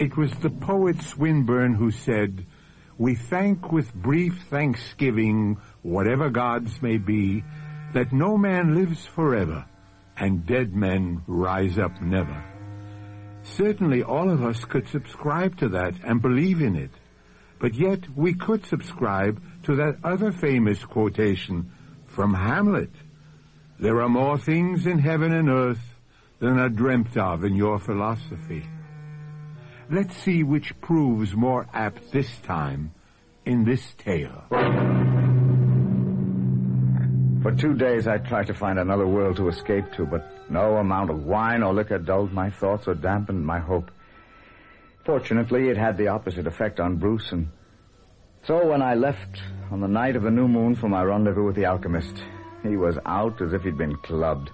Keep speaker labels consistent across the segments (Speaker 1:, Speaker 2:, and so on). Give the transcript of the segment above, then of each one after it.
Speaker 1: It was the poet Swinburne who said, "We thank with brief thanksgiving, whatever gods may be, that no man lives forever, and dead men rise up never." Certainly all of us could subscribe to that and believe in it. But yet we could subscribe to that other famous quotation from Hamlet. "There are more things in heaven and earth than are dreamt of in your philosophy." Let's see which proves more apt this time in this tale.
Speaker 2: For 2 days I tried to find another world to escape to, but no amount of wine or liquor dulled my thoughts or dampened my hope. Fortunately, it had the opposite effect on Bruce, and so when I left on the night of the new moon for my rendezvous with the alchemist, he was out as if he'd been clubbed.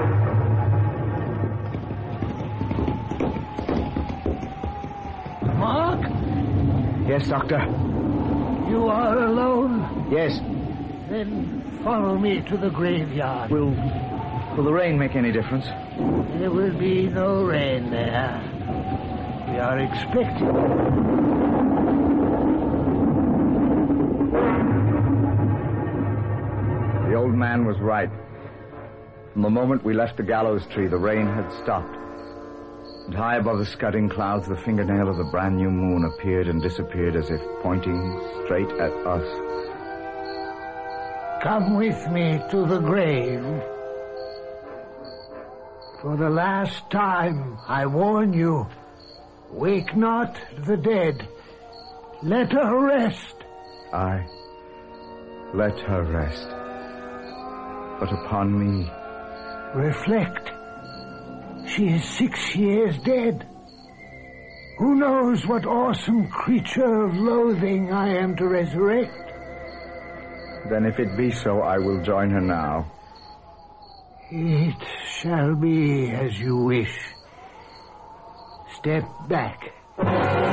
Speaker 3: Mark?
Speaker 2: Yes, Doctor?
Speaker 3: You are alone?
Speaker 2: Yes.
Speaker 3: Then follow me to the graveyard.
Speaker 2: Will the rain make any difference?
Speaker 3: There will be no rain there. We are expecting it.
Speaker 2: The old man was right. From the moment we left the gallows tree, the rain had stopped. And high above the scudding clouds, the fingernail of the brand new moon appeared and disappeared as if pointing straight at us.
Speaker 3: Come with me to the grave. For the last time, I warn you, wake not the dead. Let her rest.
Speaker 2: I let her rest. But upon me...
Speaker 3: Reflect. She is 6 years dead. Who knows what awesome creature of loathing I am to resurrect?
Speaker 2: Then if it be so, I will join her now.
Speaker 3: It shall be as you wish. Step back.